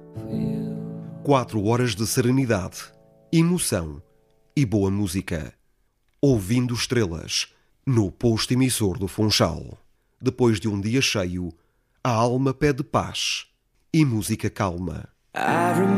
4 horas de serenidade, emoção e boa música. Ouvindo estrelas, no posto emissor do Funchal. Depois de um dia cheio, a alma pede paz e música calma.